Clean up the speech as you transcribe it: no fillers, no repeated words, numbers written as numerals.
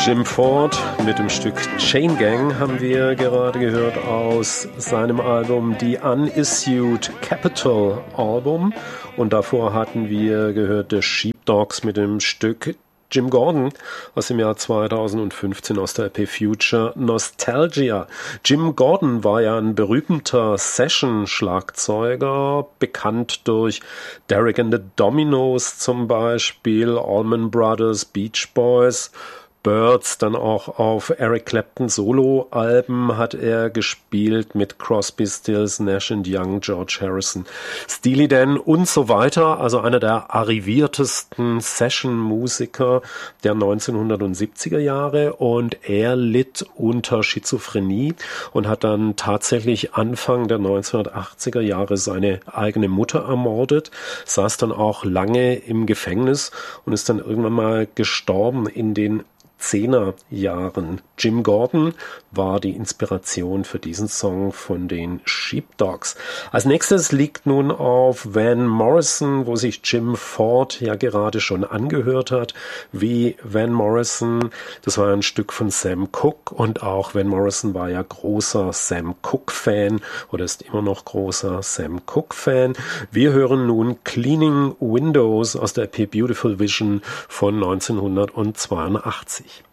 Jim Ford mit dem Stück Chain Gang haben wir gerade gehört aus seinem Album The Unissued Capital Album. Und davor hatten wir gehört The Sheepdogs mit dem Stück Jim Gordon aus dem Jahr 2015 aus der EP Future Nostalgia. Jim Gordon war ja ein berühmter Session-Schlagzeuger, bekannt durch Derek and the Dominos zum Beispiel, Allman Brothers, Beach Boys, Birds, dann auch auf Eric Clapton Solo-Alben hat er gespielt mit Crosby, Stills, Nash & Young, George Harrison, Steely Dan und so weiter. Also einer der arriviertesten Session-Musiker der 1970er Jahre, und er litt unter Schizophrenie und hat dann tatsächlich Anfang der 1980er Jahre seine eigene Mutter ermordet, saß dann auch lange im Gefängnis und ist dann irgendwann mal gestorben in den 10er Jahren. Jim Gordon war die Inspiration für diesen Song von den Sheepdogs. Als nächstes liegt nun auf Van Morrison, wo sich Jim Ford ja gerade schon angehört hat, wie Van Morrison. Das war ein Stück von Sam Cooke, und auch Van Morrison war ja großer Sam Cooke-Fan oder ist immer noch großer Sam Cooke-Fan. Wir hören nun Cleaning Windows aus der EP Beautiful Vision von 1982.